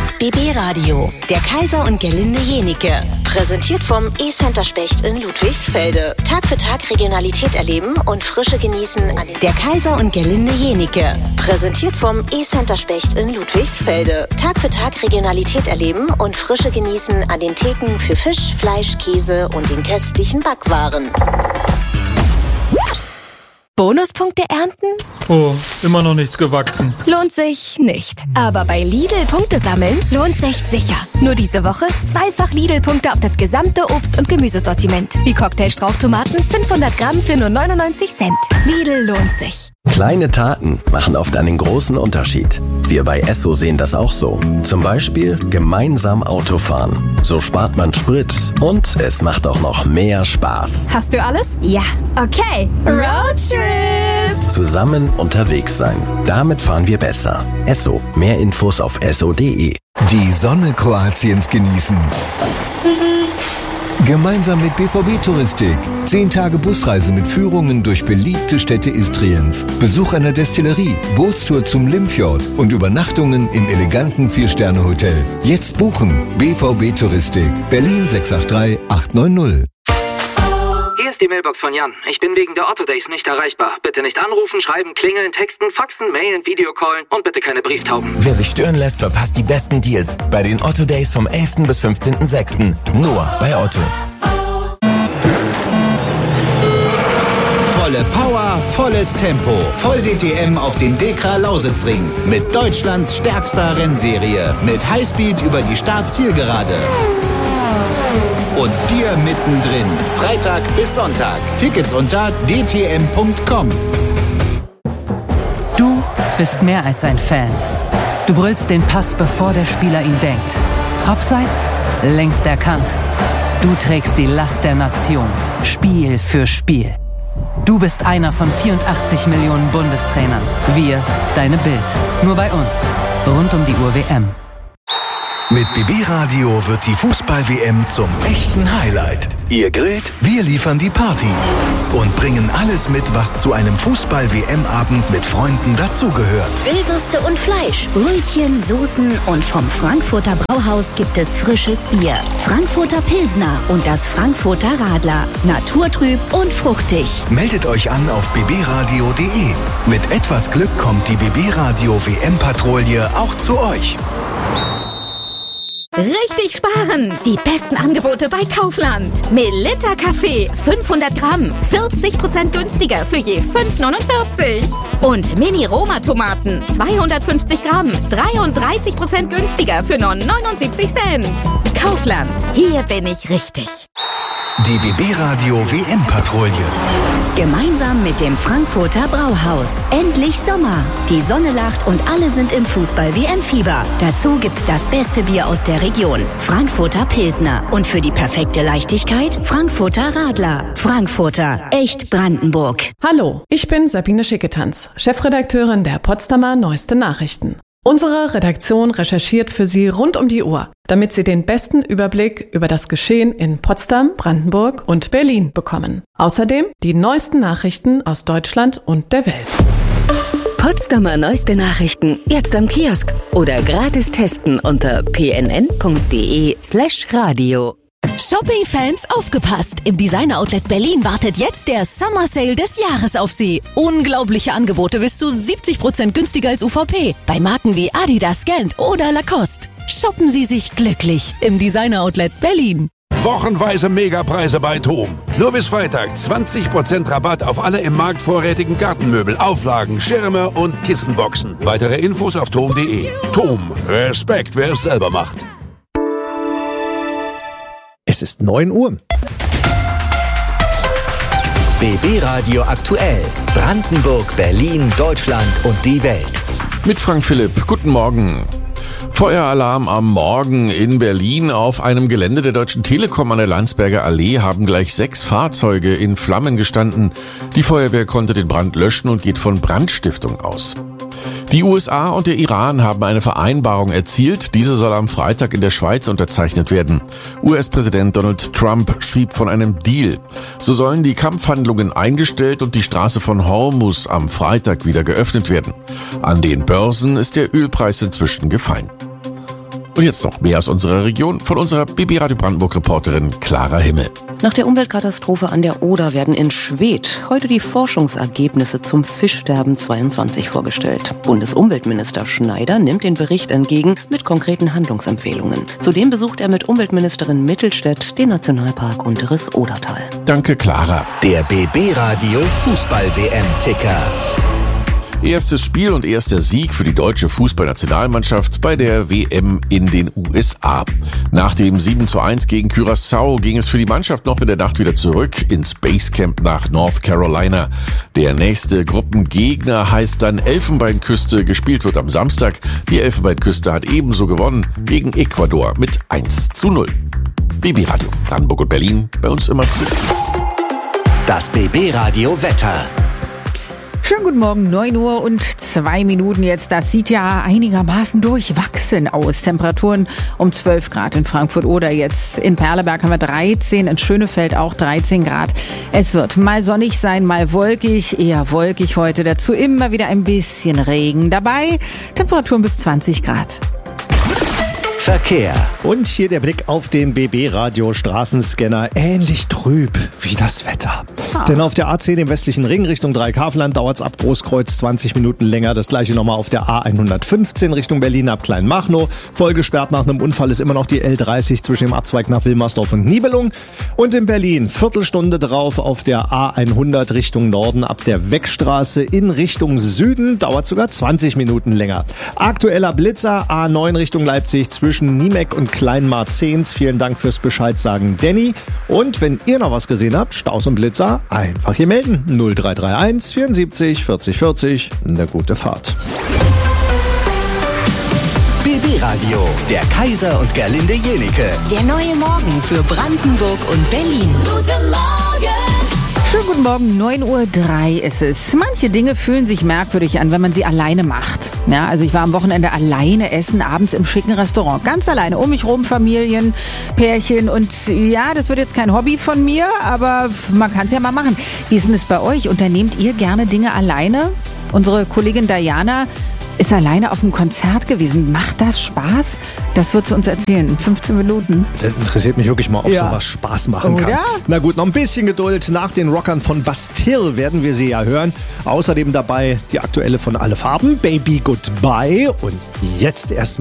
BB Radio, der Kaiser und Gerlinde Jenike. Präsentiert vom E-Center Specht in Ludwigsfelde. Tag für Tag Regionalität erleben und Frische genießen an der Kaiser und Gerlinde Jenike. Präsentiert vom E-Center Specht in Ludwigsfelde. Tag für Tag Regionalität erleben und Frische genießen an den Theken für Fisch, Fleisch, Käse und den köstlichen Backwaren. Bonuspunkte ernten? Oh, immer noch nichts gewachsen. Lohnt sich nicht. Aber bei Lidl Punkte sammeln lohnt sich sicher. Nur diese Woche 2-fach Lidl-Punkte auf das gesamte Obst- und Gemüsesortiment. Wie Cocktailstrauchtomaten 500 Gramm für nur 99 Cent. Lidl lohnt sich. Kleine Taten machen oft einen großen Unterschied. Wir bei Esso sehen das auch so. Zum Beispiel gemeinsam Autofahren. So spart man Sprit und es macht auch noch mehr Spaß. Hast du alles? Ja. Okay. Roadtrip! Zusammen unterwegs sein. Damit fahren wir besser. Esso. Mehr Infos auf esso.de. Die Sonne Kroatiens genießen. Gemeinsam mit BVB Touristik. 10 Tage Busreise mit Führungen durch beliebte Städte Istriens. Besuch einer Destillerie, Bootstour zum Limfjord und Übernachtungen im eleganten 4-Sterne-Hotel. Jetzt buchen. BVB Touristik. Berlin 683 890. Hier ist die Mailbox von Jan. Ich bin wegen der Otto Days nicht erreichbar. Bitte nicht anrufen, schreiben, klingeln, texten, faxen, mailen, Videocallen und bitte keine Brieftauben. Wer sich stören lässt, verpasst die besten Deals bei den Otto Days vom 11. bis 15.06. Nur bei Otto. Volle Power, volles Tempo. Voll DTM auf dem Dekra Lausitzring. Mit Deutschlands stärkster Rennserie. Mit Highspeed über die Start-Zielgerade. Und dir mittendrin. Freitag bis Sonntag. Tickets unter dtm.com. Du bist mehr als ein Fan. Du brüllst den Pass, bevor der Spieler ihn denkt. Abseits, längst erkannt. Du trägst die Last der Nation. Spiel für Spiel. Du bist einer von 84 Millionen Bundestrainern. Wir, deine Bild. Nur bei uns. Rund um die Uhr WM. Mit BB Radio wird die Fußball-WM zum echten Highlight. Ihr grillt, wir liefern die Party. Und bringen alles mit, was zu einem Fußball-WM-Abend mit Freunden dazugehört. Grillwürste und Fleisch, Brötchen, Soßen und vom Frankfurter Brauhaus gibt es frisches Bier. Frankfurter Pilsner und das Frankfurter Radler. Naturtrüb und fruchtig. Meldet euch an auf bbradio.de. Mit etwas Glück kommt die BB Radio WM-Patrouille auch zu euch. Richtig sparen! Die besten Angebote bei Kaufland. Melitta Kaffee 500 Gramm, 40% günstiger für je 5,49. Und Mini-Roma-Tomaten 250 Gramm, 33% günstiger für nur 79 Cent. Kaufland, hier bin ich richtig. Die BB Radio WM-Patrouille. Gemeinsam mit dem Frankfurter Brauhaus. Endlich Sommer. Die Sonne lacht und alle sind im Fußball-WM-Fieber. Dazu gibt's das beste Bier aus der Region. Frankfurter Pilsner. Und für die perfekte Leichtigkeit Frankfurter Radler. Frankfurter. Echt Brandenburg. Hallo, ich bin Sabine Schicketanz, Chefredakteurin der Potsdamer Neueste Nachrichten. Unsere Redaktion recherchiert für Sie rund um die Uhr, damit Sie den besten Überblick über das Geschehen in Potsdam, Brandenburg und Berlin bekommen. Außerdem die neuesten Nachrichten aus Deutschland und der Welt. Potsdamer Neueste Nachrichten jetzt am Kiosk oder gratis testen unter pnn.de/radio. Shopping-Fans, aufgepasst! Im Designer-Outlet Berlin wartet jetzt der Summer Sale des Jahres auf Sie. Unglaubliche Angebote bis zu 70% günstiger als UVP. Bei Marken wie Adidas, Gant oder Lacoste. Shoppen Sie sich glücklich im Designer-Outlet Berlin. Wochenweise Megapreise bei TOM. Nur bis Freitag 20% Rabatt auf alle im Markt vorrätigen Gartenmöbel, Auflagen, Schirme und Kissenboxen. Weitere Infos auf tom.de. TOM. Respekt, wer es selber macht. Es ist 9 Uhr. BB Radio aktuell. Brandenburg, Berlin, Deutschland und die Welt. Mit Frank Philipp. Guten Morgen. Feueralarm am Morgen in Berlin. Auf einem Gelände der Deutschen Telekom an der Landsberger Allee haben gleich 6 Fahrzeuge in Flammen gestanden. Die Feuerwehr konnte den Brand löschen und geht von Brandstiftung aus. Die USA und der Iran haben eine Vereinbarung erzielt. Diese soll am Freitag in der Schweiz unterzeichnet werden. US-Präsident Donald Trump schrieb von einem Deal. So sollen die Kampfhandlungen eingestellt und die Straße von Hormuz am Freitag wieder geöffnet werden. An den Börsen ist der Ölpreis inzwischen gefallen. Und jetzt noch mehr aus unserer Region von unserer BB Radio Brandenburg-Reporterin Clara Himmel. Nach der Umweltkatastrophe an der Oder werden in Schwedt heute die Forschungsergebnisse zum Fischsterben 22 vorgestellt. Bundesumweltminister Schneider nimmt den Bericht entgegen mit konkreten Handlungsempfehlungen. Zudem besucht er mit Umweltministerin Mittelstädt den Nationalpark Unteres Odertal. Danke, Clara. Der BB Radio Fußball-WM-Ticker. Erstes Spiel und erster Sieg für die deutsche Fußballnationalmannschaft bei der WM in den USA. Nach dem 7:1 gegen Curaçao ging es für die Mannschaft noch in der Nacht wieder zurück ins Basecamp nach North Carolina. Der nächste Gruppengegner heißt dann Elfenbeinküste. Gespielt wird am Samstag. Die Elfenbeinküste hat ebenso gewonnen gegen Ecuador mit 1:0. BB Radio Brandenburg und Berlin, bei uns immer zu Dienst. Das BB Radio Wetter. Schönen guten Morgen, 9 Uhr und 2 Minuten jetzt. Das sieht ja einigermaßen durchwachsen aus. Temperaturen um 12 Grad in Frankfurt oder jetzt in Perleberg haben wir 13, in Schönefeld auch 13 Grad. Es wird mal sonnig sein, mal wolkig, eher wolkig heute. Dazu immer wieder ein bisschen Regen dabei. Temperaturen bis 20 Grad. Verkehr. Und hier der Blick auf den BB-Radio-Straßenscanner. Ähnlich trüb wie das Wetter. Denn auf der A10 im westlichen Ring Richtung Dreikafland dauert es ab Großkreuz 20 Minuten länger. Das gleiche nochmal auf der A115 Richtung Berlin ab Kleinmachnow. Vollgesperrt nach einem Unfall ist immer noch die L30 zwischen dem Abzweig nach Wilmersdorf und Nibelung. Und in Berlin Viertelstunde drauf auf der A100 Richtung Norden ab der Weckstraße in Richtung Süden. Dauert sogar 20 Minuten länger. Aktueller Blitzer A9 Richtung Leipzig zwischen Niemek und Kleinmarzens. Vielen Dank fürs Bescheid sagen, Danny. Und wenn ihr noch was gesehen habt, Staus und Blitzer, einfach hier melden. 0331 74 40 40. Eine gute Fahrt. BB Radio, der Kaiser und Gerlinde Jenike. Der neue Morgen für Brandenburg und Berlin. Guten Morgen! Schönen guten Morgen, 9:03 Uhr ist es. Manche Dinge fühlen sich merkwürdig an, wenn man sie alleine macht. Ja, also ich war am Wochenende alleine essen, abends im schicken Restaurant. Ganz alleine, um mich rum Familien, Pärchen und ja, das wird jetzt kein Hobby von mir, aber man kann es ja mal machen. Wie ist denn es bei euch? Unternehmt ihr gerne Dinge alleine? Unsere Kollegin Diana ist alleine auf einem Konzert gewesen. Macht das Spaß? Das wird sie uns erzählen in 15 Minuten. Das interessiert mich wirklich mal, ob sowas Spaß machen kann. Na gut, noch ein bisschen Geduld. Nach den Rockern von Bastille werden wir sie ja hören. Außerdem dabei die aktuelle von Alle Farben, Baby Goodbye. Und jetzt erst